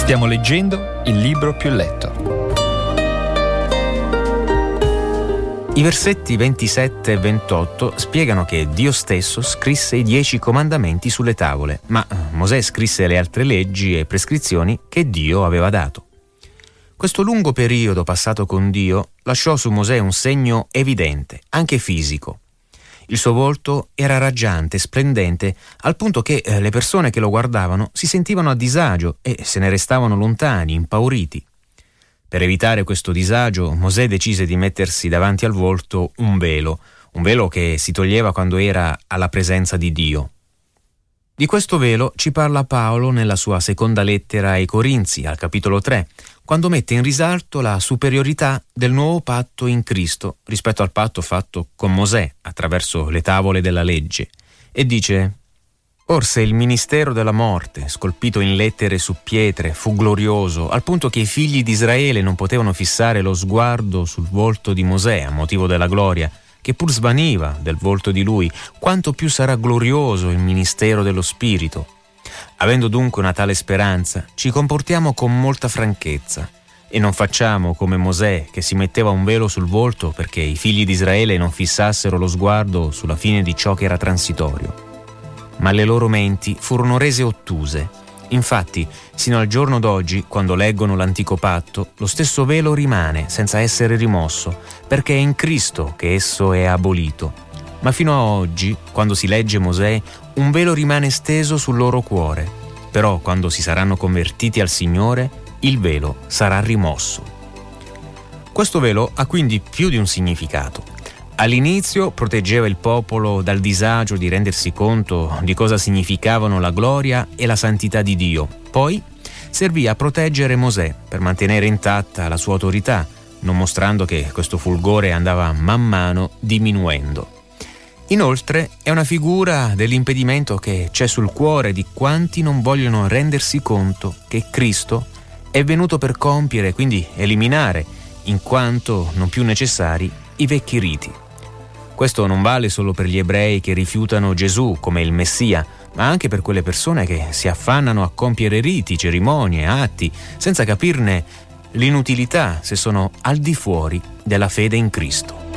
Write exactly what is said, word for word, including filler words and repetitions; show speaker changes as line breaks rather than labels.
Stiamo leggendo il libro più letto.
I versetti ventisette e ventotto spiegano che Dio stesso scrisse i dieci comandamenti sulle tavole, ma Mosè scrisse le altre leggi e prescrizioni che Dio aveva dato. Questo lungo periodo passato con Dio lasciò su Mosè un segno evidente, anche fisico. Il suo volto era raggiante, splendente, al punto che eh, le persone che lo guardavano si sentivano a disagio e se ne restavano lontani, impauriti. Per evitare questo disagio, Mosè decise di mettersi davanti al volto un velo, un velo che si toglieva quando era alla presenza di Dio. Di questo velo ci parla Paolo nella sua seconda lettera ai Corinzi, al capitolo tre, quando mette in risalto la superiorità del nuovo patto in Cristo rispetto al patto fatto con Mosè attraverso le tavole della legge, e dice: «Or se il ministero della morte, scolpito in lettere su pietre, fu glorioso, al punto che i figli di Israele non potevano fissare lo sguardo sul volto di Mosè a motivo della gloria, che pur svaniva del volto di lui, quanto più sarà glorioso il ministero dello Spirito. Avendo dunque una tale speranza, ci comportiamo con molta franchezza e non facciamo come Mosè, che si metteva un velo sul volto perché i figli di Israele non fissassero lo sguardo sulla fine di ciò che era transitorio. Ma le loro menti furono rese ottuse. Infatti, sino al giorno d'oggi, quando leggono l'antico patto, lo stesso velo rimane senza essere rimosso, perché è in Cristo che esso è abolito. Ma fino a oggi, quando si legge Mosè, un velo rimane steso sul loro cuore. Però, quando si saranno convertiti al Signore, il velo sarà rimosso». Questo velo ha quindi più di un significato. All'inizio proteggeva il popolo dal disagio di rendersi conto di cosa significavano la gloria e la santità di Dio. Poi servì a proteggere Mosè per mantenere intatta la sua autorità, non mostrando che questo fulgore andava man mano diminuendo. Inoltre è una figura dell'impedimento che c'è sul cuore di quanti non vogliono rendersi conto che Cristo è venuto per compiere, quindi eliminare, in quanto non più necessari, i vecchi riti. Questo non vale solo per gli ebrei che rifiutano Gesù come il Messia, ma anche per quelle persone che si affannano a compiere riti, cerimonie, atti, senza capirne l'inutilità se sono al di fuori della fede in Cristo.